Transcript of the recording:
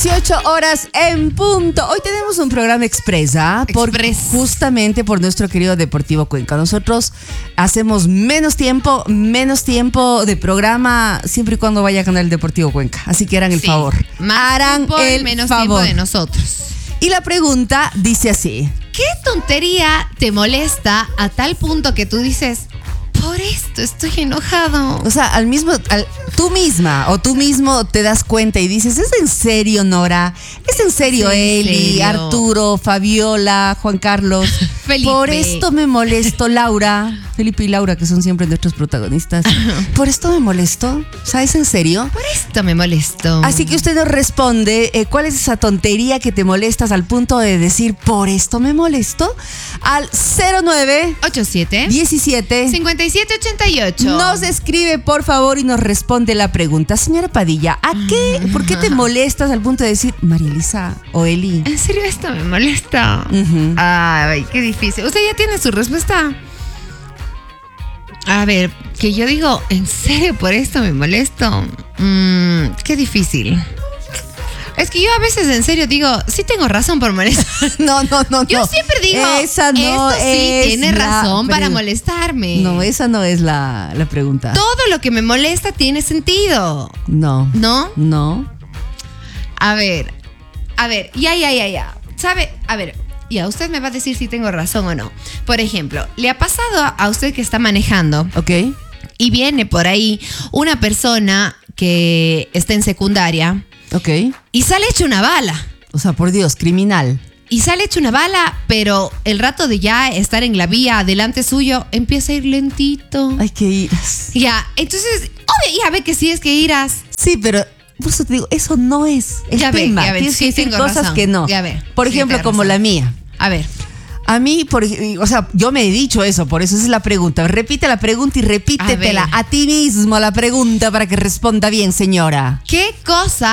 18 horas en punto. Hoy tenemos un programa expresa justamente por nuestro querido Deportivo Cuenca. Nosotros hacemos menos tiempo de programa siempre y cuando vaya a ganar el Deportivo Cuenca. Así que harán el favor. Harán el menos favor. Tiempo de nosotros. Y la pregunta dice así: ¿qué tontería te molesta a tal punto que tú dices, por esto estoy enojado? O sea, tú misma o tú mismo te das cuenta y dices, ¿es en serio, Nora? ¿Es en serio, Eli, Arturo, Fabiola, Juan Carlos? Felipe. Por esto me molesto, Laura. Felipe y Laura, que son siempre nuestros protagonistas. ¿Por esto me molesto? O sea, ¿es en serio? Por esto me molesto. Así que usted nos responde, ¿cuál es esa tontería que te molestas al punto de decir, por esto me molesto? Al 0987 17 5788. Nos escribe, por favor, y nos responde la pregunta. Señora Padilla, ¿por qué te molestas al punto de decir, María Elisa o Eli? ¿En serio esto me molesta? Ay, qué difícil. ¿Usted ya tiene su respuesta? A ver, que yo digo, ¿en serio por esto me molesto? Qué difícil. Es que yo a veces en serio digo, sí tengo razón por molestar. No. Yo siempre digo, esto sí tiene razón para molestarme. No, esa no es la pregunta. Todo lo que me molesta tiene sentido. No. ¿No? No. A ver, ya. ¿Sabe? A ver, ya, usted me va a decir si tengo razón o no. Por ejemplo, ¿le ha pasado a usted que está manejando? Ok. Y viene por ahí una persona que está en secundaria. Ok. Y sale hecho una bala. O sea, por Dios, criminal. Y sale hecho una bala, pero el rato de ya estar en la vía delante suyo empieza a ir lentito. Ay, qué iras. Ya, entonces, obvio, ya ve que sí es que iras. Sí, pero por eso te digo, eso no es el tema. Ya ve, tienes que decir cosas razón. que no. Ya ve. Por ejemplo, como razón. la mía. A ver. A mí, o sea, yo me he dicho eso, por eso esa es la pregunta. Repite la pregunta y repítetela a ti mismo la pregunta para que responda bien, señora. ¿Qué cosa